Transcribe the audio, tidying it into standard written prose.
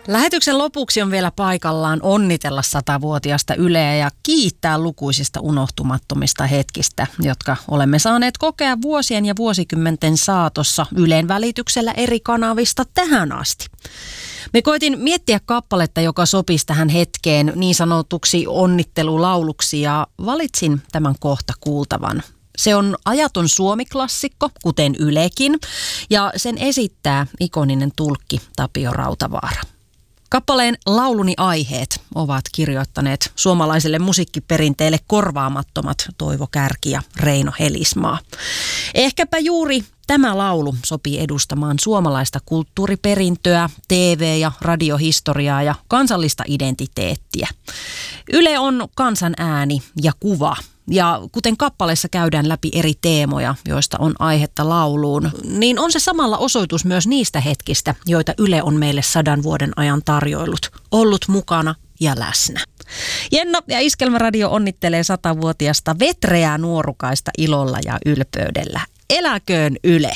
Lähetyksen lopuksi on vielä paikallaan onnitella 100-vuotiaasta Yleä ja kiittää lukuisista unohtumattomista hetkistä, jotka olemme saaneet kokea vuosien ja vuosikymmenten saatossa Ylen välityksellä eri kanavista tähän asti. Me koitin miettiä kappaletta, joka sopisi tähän hetkeen niin sanotuksi onnittelulauluksi ja valitsin tämän kohta kuultavan. Se on ajaton suomiklassikko, kuten Ylekin, ja sen esittää ikoninen tulkki Tapio Rautavaara. Kappaleen lauluni aiheet ovat kirjoittaneet suomalaiselle musiikkiperinteelle korvaamattomat Toivo Kärki ja Reino Helismaa. Ehkäpä juuri tämä laulu sopii edustamaan suomalaista kulttuuriperintöä, TV- ja radiohistoriaa ja kansallista identiteettiä. Yle on kansan ääni ja kuva. Ja kuten kappaleessa käydään läpi eri teemoja, joista on aihetta lauluun, niin on se samalla osoitus myös niistä hetkistä, joita Yle on meille 100 vuoden ajan tarjoillut, ollut mukana ja läsnä. Jenno ja Iskelmäradio onnittelee 100-vuotiasta vetreää nuorukaista ilolla ja ylpeydellä. Eläköön Yle!